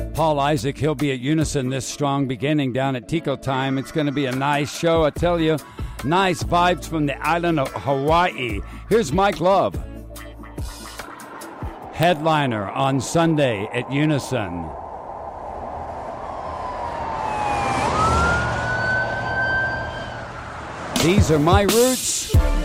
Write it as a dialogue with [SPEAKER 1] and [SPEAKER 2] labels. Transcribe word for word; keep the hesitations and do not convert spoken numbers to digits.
[SPEAKER 1] Paul Isaac, he'll be at Unison this strong beginning down at Tico Time. It's going to be a nice show, I tell you. Nice vibes from the island of Hawaii. Here's Mike Love. Headliner on Sunday at Unison. These are my roots.